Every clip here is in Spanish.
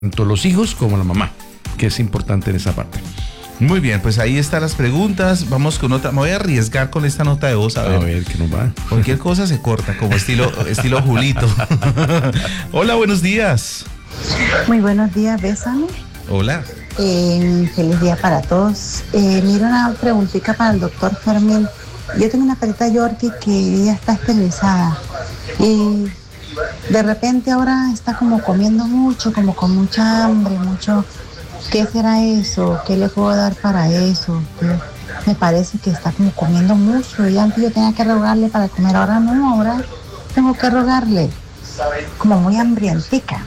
tanto los hijos como la mamá, que es importante en esa parte. Muy bien, pues ahí están las preguntas. Vamos con otra. Me voy a arriesgar con esta nota de voz. A ver qué nos va. Cualquier cosa se corta, como estilo Julito. Hola, buenos días. Muy buenos días, Bésame. Hola. Feliz día para todos. Mira, una preguntita para el doctor Fermín. Yo tengo una perrita Yorkie que ya está esterilizada y de repente ahora está como comiendo mucho, como con mucha hambre, mucho. ¿Qué será eso? ¿Qué le puedo dar para eso? Me parece que está como comiendo mucho y antes yo tenía que rogarle para comer, ahora no, ahora tengo que rogarle, como muy hambrientica.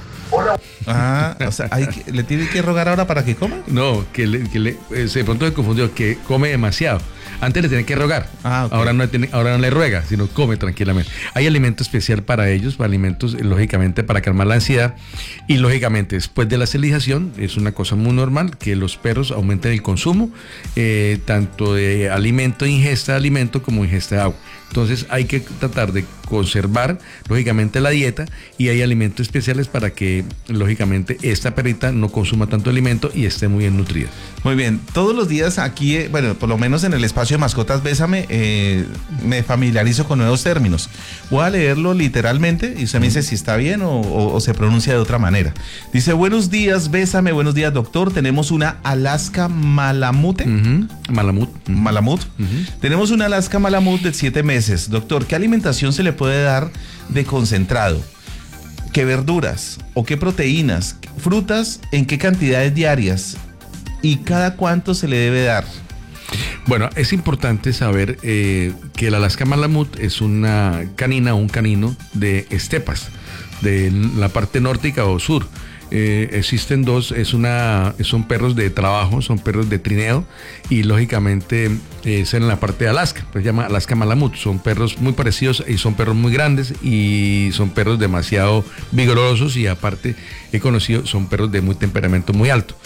O sea, ¿le tiene que rogar ahora para que coma? No, de pronto se confundió, que come demasiado. Antes le tenía que rogar, okay. Ahora no le ruega, sino come tranquilamente. Hay alimento especial para ellos, alimentos lógicamente para calmar la ansiedad y lógicamente después de la esterilización es una cosa muy normal que los perros aumenten el consumo tanto de alimento, ingesta de alimento como ingesta de agua. Entonces hay que tratar de conservar lógicamente la dieta y hay alimentos especiales para que lógicamente esta perrita no consuma tanto alimento y esté muy bien nutrida. Muy bien, todos los días aquí, bueno, por lo menos en el espacio de Mascotas Bésame, me familiarizo con nuevos términos. Voy a leerlo literalmente y usted me dice si está bien o se pronuncia de otra manera. Dice, buenos días Bésame, buenos días doctor, tenemos una Alaska Malamute. Malamut. Tenemos una Alaska Malamut de 7 meses. Doctor, ¿qué alimentación se le puede dar de concentrado? ¿Qué verduras o qué proteínas? ¿Frutas en qué cantidades diarias? ¿Y cada cuánto se le debe dar? Bueno, es importante saber que el Alaska Malamut es una canina o un canino de estepas, de la parte nórdica o sur. Existen dos, son perros de trabajo, son perros de trineo y lógicamente es en la parte de Alaska, pues se llama Alaska Malamut. Son perros muy parecidos y son perros muy grandes y son perros demasiado vigorosos y aparte he conocido, son perros de muy temperamento muy alto.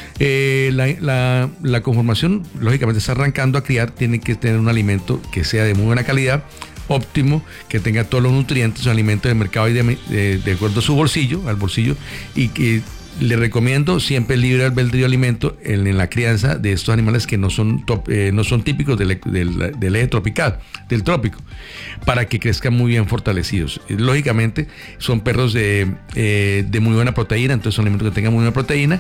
La conformación lógicamente está arrancando a criar, tiene que tener un alimento que sea de muy buena calidad, óptimo, que tenga todos los nutrientes, un alimento de mercado y de acuerdo a su bolsillo, y que le recomiendo siempre libre albedrío alimento en la crianza de estos animales que no son típicos del eje tropical, del trópico, para que crezcan muy bien fortalecidos. Lógicamente son perros de muy buena proteína, entonces son alimentos que tengan muy buena proteína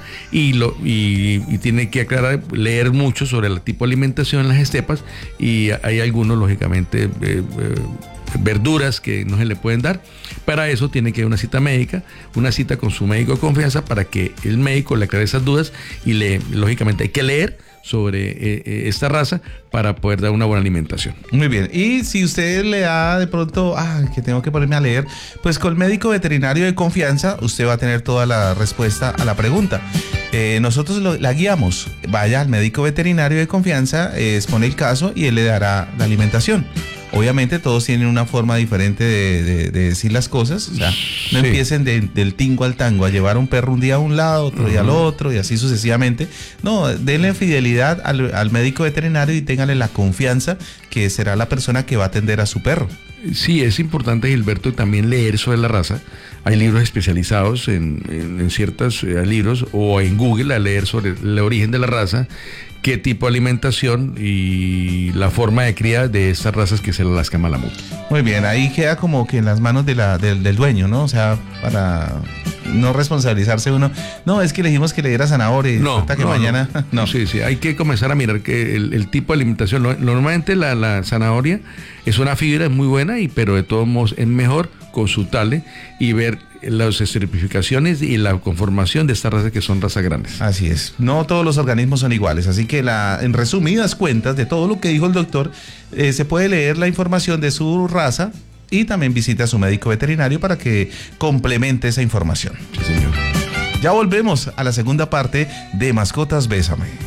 y tiene que aclarar, leer mucho sobre el tipo de alimentación en las estepas y hay algunos lógicamente verduras que no se le pueden dar. Para eso tiene que ir a una cita médica, una cita con su médico de confianza para que el médico le aclare esas dudas y lógicamente hay que leer sobre esta raza para poder dar una buena alimentación. Muy bien, y si usted le da de pronto, que tengo que ponerme a leer, pues con el médico veterinario de confianza usted va a tener toda la respuesta a la pregunta. Nosotros la guiamos, vaya al médico veterinario de confianza, expone el caso y él le dará la alimentación. Obviamente todos tienen una forma diferente de decir las cosas, o sea, no empiecen del tingo al tango, a llevar un perro un día a un lado, otro día al otro y así sucesivamente. No, denle fidelidad al médico veterinario y ténganle la confianza que será la persona que va a atender a su perro. Sí, es importante, Gilberto, también leer sobre la raza. Hay libros especializados en ciertos libros o en Google a leer sobre el origen de la raza, qué tipo de alimentación y la forma de cría de estas razas que es el Alaska Malamut. Muy bien, ahí queda como que en las manos del dueño, ¿no? O sea, para no responsabilizarse uno. No, es que le dijimos que le diera zanahoria y mañana. No. Sí, hay que comenzar a mirar que el tipo de alimentación. Normalmente la zanahoria es una fibra muy buena, pero de todos modos es mejor consultarle y ver las certificaciones y la conformación de estas razas que son razas grandes. Así es, no todos los organismos son iguales, así que en resumidas cuentas de todo lo que dijo el doctor, se puede leer la información de su raza y también visita a su médico veterinario para que complemente esa información. Sí, señor. Ya volvemos a la segunda parte de Mascotas Bésame.